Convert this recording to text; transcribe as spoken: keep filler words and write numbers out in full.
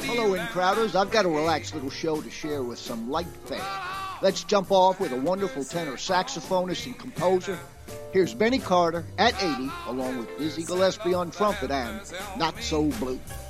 Hello, In Crowders. I've got a relaxed little show to share with some light fare. Let's jump off with a wonderful tenor saxophonist and composer. Here's Benny Carter at eighty, along with Dizzy Gillespie on trumpet and Not So Blue.